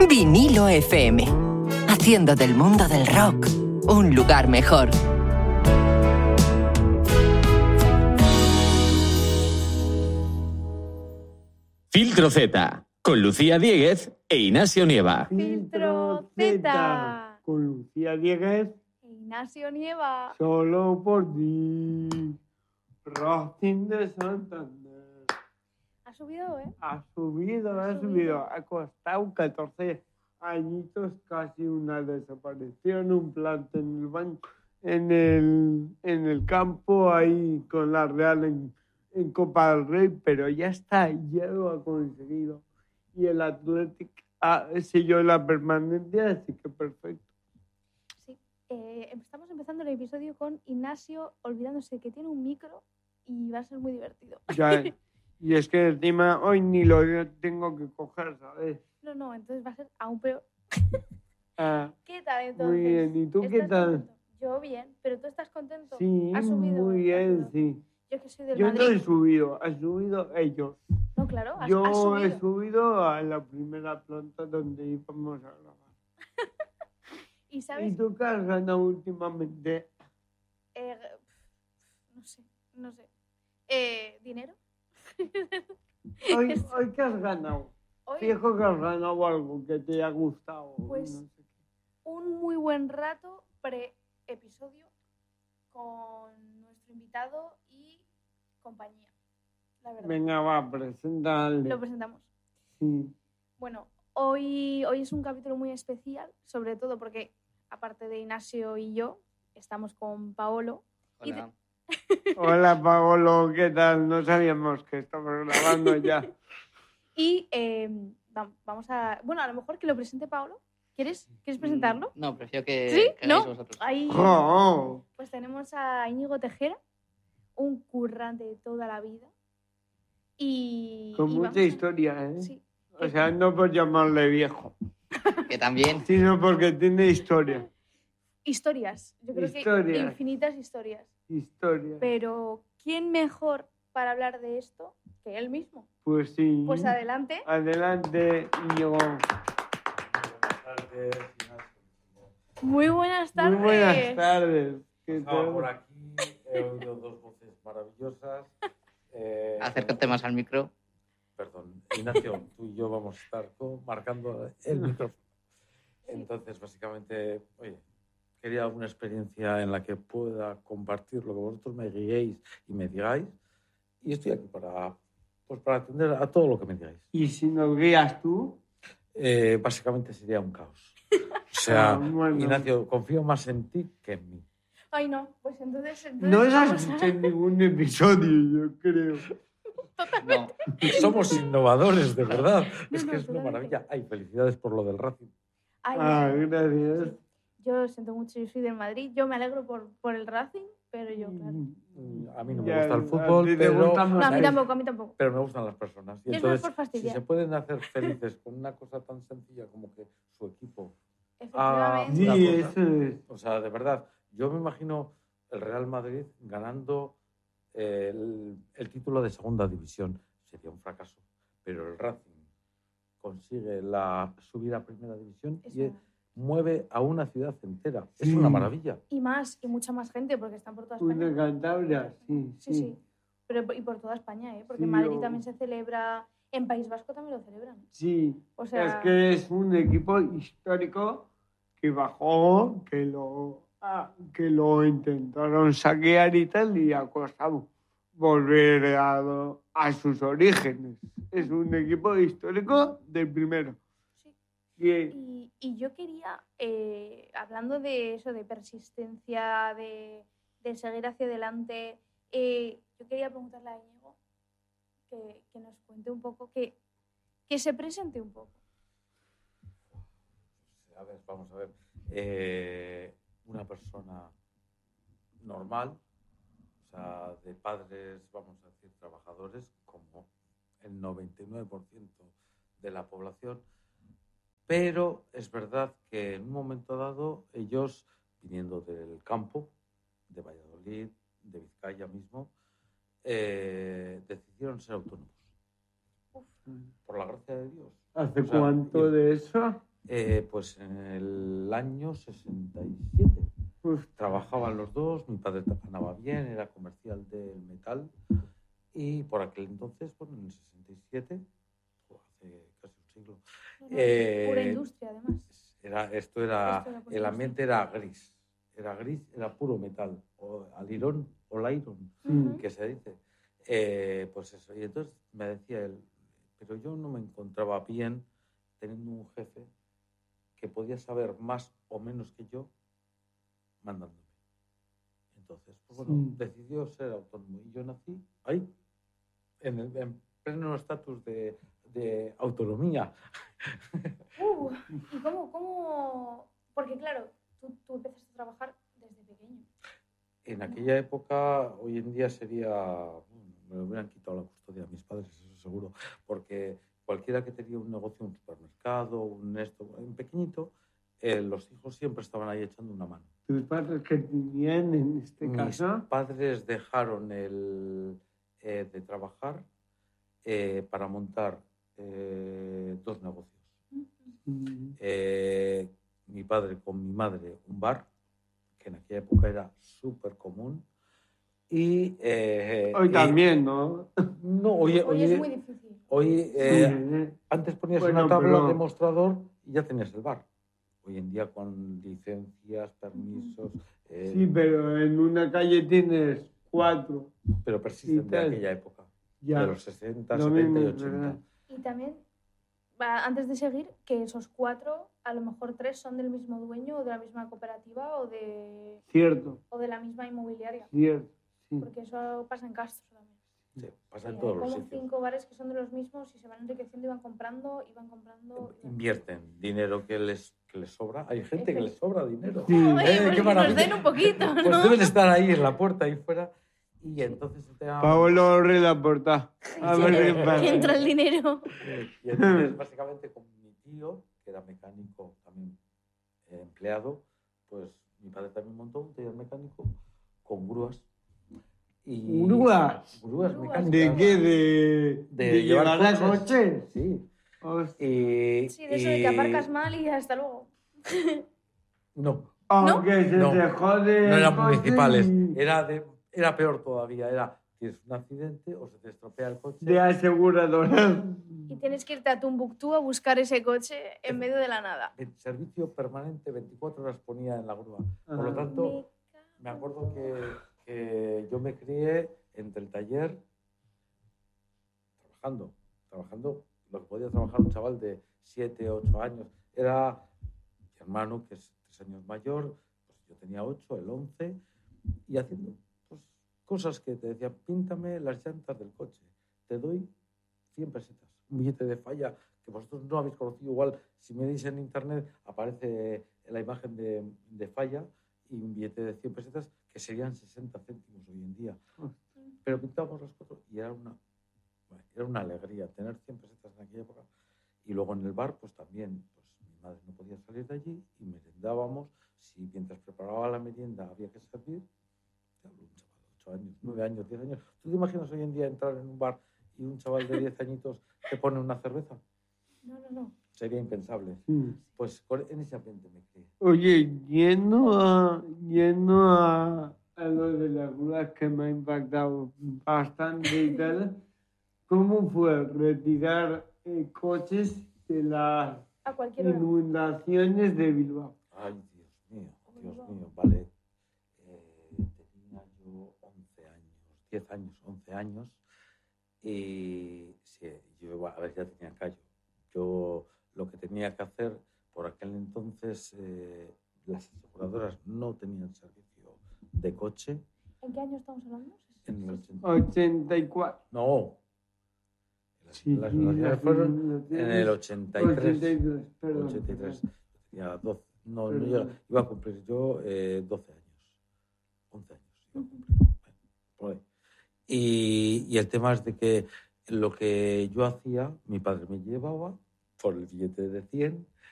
Vinilo FM, haciendo del mundo del rock un lugar mejor. Filtro Z, con Lucía Diéguez e Ignacio Nieva. Filtro Z, con Lucía Diéguez e Ignacio Nieva. Solo por ti. Racing de Santander. Ha subido, ¿eh? Ha subido. Ha costado 14 añitos, casi una desaparición, un plante en el banco, en el campo, ahí con la Real en Copa del Rey, pero ya está, ya lo ha conseguido. Y el Athletic selló la permanencia, así que perfecto. Sí, estamos empezando el episodio con Ignacio olvidándose que tiene un micro y va a ser muy divertido. Ya, y es que encima hoy ni lo tengo que coger, ¿sabes? No, entonces va a ser aún peor. ¿Qué tal entonces? Muy bien, ¿y tú qué tal? Contento? Yo bien, pero ¿tú estás contento? Sí, ¿Has subido? muy bien, sí. Yo que soy del Yo Madrid. no he subido, han subido ellos. No, claro, has Yo subido. he subido a la primera planta donde íbamos a grabar. ¿Y sabes? ¿Y tú qué has ganado últimamente? No sé. ¿Dinero? Hoy ¿qué has ganado? Hoy, Fijo que has ganado algo que te ha gustado. Pues no sé qué. un muy buen rato pre-episodio con nuestro invitado y compañía, la verdad. Venga, va, preséntale. Lo presentamos. Sí. Bueno, hoy es un capítulo muy especial, sobre todo porque, aparte de Ignacio y yo, estamos con Paolo. Hola. Hola, Paolo, ¿qué tal? No sabíamos que estábamos grabando ya. Y vamos a... Bueno, a lo mejor que lo presente Paolo. ¿Quieres presentarlo? No, prefiero que ¿Sí? hagáis ¿No? vosotros. Ahí, Oh. pues tenemos a Íñigo Tejera, un currante de toda la vida. Con mucha historia, ¿eh? Sí. O sea, no por llamarle viejo, Que también. sino porque tiene historia. Historias. Yo creo que Historias. infinitas historias. Historia. Pero, ¿quién mejor para hablar de esto que él mismo? Pues sí. Pues adelante. Adelante, Íñigo. Muy buenas tardes. Muy buenas tardes. ¿Qué tal? Por aquí he oído dos voces maravillosas. Acércate más al micro. Perdón, Ignacio, tú y yo vamos a estar marcando el micrófono. Entonces, básicamente, oye, quería una experiencia en la que pueda compartir lo que vosotros me guiéis y me digáis. Y estoy aquí para atender a todo lo que me digáis. ¿Y si nos guías tú? Básicamente sería un caos. O sea, Bueno. Ignacio, confío más en ti que en mí. Ay, no. Pues entonces No vamos has a- escuchado en ningún episodio, yo creo. No. Somos innovadores, de verdad. No, Es que no, es una totalmente. maravilla. Ay, felicidades por lo del Racing. Ay, Gracias. yo siento mucho, yo soy del Madrid. Yo me alegro por el Racing, pero yo, claro. A mí no me Ya, gusta el a fútbol, ti te pero, gustan No, los- a mí tampoco. pero me gustan las personas. Y Yo es más entonces, por si fastidiar. se pueden hacer felices con una cosa tan sencilla como que su equipo... Efectivamente. la Sí, cosa. eso es. O sea, de verdad, yo me imagino el Real Madrid ganando el título de segunda división. Sería un fracaso. Pero el Racing consigue subir a primera división y Eso. mueve a una ciudad entera. Es Sí. una maravilla. Y mucha más gente, porque están por toda Una España. Cantabria, sí. Sí. Pero y por toda España, ¿eh? Porque Sí, en Madrid también se celebra, en País Vasco también lo celebran. Sí, O sea- es que es un equipo histórico que bajó, que lo intentaron saquear y tal, y ha costado volver a sus orígenes. Es un equipo histórico del primero. Sí. Y, Y yo quería, hablando de eso, de persistencia, de seguir hacia adelante, yo quería preguntarle a Íñigo que nos cuente un poco, que se presente un poco. A ver, vamos a ver. Una persona normal, o sea, de padres, vamos a decir, trabajadores, como el 99% de la población. Pero es verdad que en un momento dado, ellos, viniendo del campo, de Valladolid, de Vizcaya mismo, decidieron ser autónomos. Uf. Por la gracia de Dios. ¿hace O sea, cuánto de eso? Pues en el año 67. Trabajaban los dos, mi padre ganaba bien, era comercial del metal y por aquel entonces, bueno, en el 67, hace casi un siglo. Pura industria, además. El ambiente era gris, era puro metal, o alirón, o lairón, que se dice. Pues eso, y entonces me decía él, pero yo no me encontraba bien teniendo un jefe que podía saber más o menos que yo mandándome. Entonces, pues bueno, decidió ser autónomo. Y yo nací ahí, en pleno estatus de autonomía. ¿Y cómo? Porque claro, tú empezaste a trabajar desde pequeño. En aquella época, hoy en día sería... me hubieran quitado la custodia a mis padres, eso seguro, porque cualquiera que tenía un negocio, un supermercado, un pequeñito, los hijos siempre estaban ahí echando una mano. ¿Tus padres qué tenían en este caso? Mis padres dejaron de trabajar para montar dos negocios. Mi padre con mi madre un bar, que en aquella época era súper común. Y, hoy también, ¿no? No, hoy es muy difícil. Hoy, antes ponías una tabla de mostrador y ya tenías el bar. Hoy en día con licencias, permisos... sí, pero en una calle tienes 4. Pero persisten de aquella época, ya. De los 60, 70 y 80. Y también, antes de seguir, que esos 4, a lo mejor 3 son del mismo dueño o de la misma cooperativa o de... Cierto. O de la misma inmobiliaria. Cierto, sí. Porque eso pasa en Castro también. Sí, pasa en todos los sitios. Hay como 5 bares que son de los mismos y se van enriqueciendo y van comprando. Invierten dinero que les sobra. Hay gente que les sobra dinero. Sí. Pues qué maravilla. Nos den un poquito, ¿no? Pues deben estar ahí en la puerta, ahí fuera. Y entonces Pablo abre la puerta. Que entra el dinero. Y entonces, básicamente, con mi tío, que era mecánico también empleado, pues mi padre también montó un taller mecánico con grúas. ¿Grúas? Grúas mecánicas. ¿De qué? ¿De llevar coches? Sí. Sí, de eso de que aparcas mal y hasta luego. No. Aunque se te jode. No eran municipales. Era peor todavía. Tienes un accidente o se te estropea el coche. De aseguradora. Y tienes que irte a Tombuctú a buscar ese coche en medio de la nada. El servicio permanente 24 horas ponía en la grúa. Por lo tanto, me acuerdo que yo me crié entre el taller trabajando lo que podía trabajar un chaval de 7, 8 años. Era mi hermano, que es 3 años mayor, pues yo tenía 8, él 11, y haciendo pues, cosas que te decían, píntame las llantas del coche, te doy 100 pesetas, un billete de falla que vosotros no habéis conocido. Igual, si me veis en internet, aparece la imagen de falla y un billete de 100 pesetas que serían 60 céntimos hoy en día. Pero pintábamos las fotos y era una alegría tener 100 pesetas en aquella época. Y luego en el bar, pues también, pues mi madre no podía salir de allí y merendábamos. Si mientras preparaba la merienda había que servir, un chaval de 8 años, 9 años, 10 años. ¿Tú te imaginas hoy en día entrar en un bar y un chaval de 10 añitos te pone una cerveza? No. Sería impensable. Pues en ese ambiente me crié. Oye, yendo a lo de las grúas, que me ha impactado bastante y tal, ¿cómo fue retirar coches de las inundaciones de Bilbao? Ay, Dios mío, vale. Tenía yo 11 años, y sí, yo a ver, ya tenía callo. Yo lo que tenía que hacer, por aquel entonces las aseguradoras no tenían servicio de coche. ¿En qué año estamos hablando? En el 84. No. Las inundaciones fueron en el 83. 83. Tenía 12. No llega. Iba a cumplir yo 12 años. 11 años iba a cumplir. Por ahí. Y el tema es de que lo que yo hacía, mi padre me llevaba por el billete de 100